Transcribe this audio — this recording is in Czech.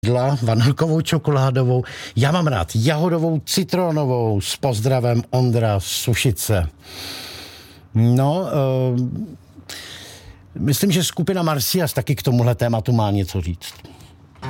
vanilkovou, čokoládovou. Já mám rád jahodovou, citronovou. S pozdravem Ondra Sušice. No, myslím, že skupina Marcias taky k tomuhle tématu má něco říct.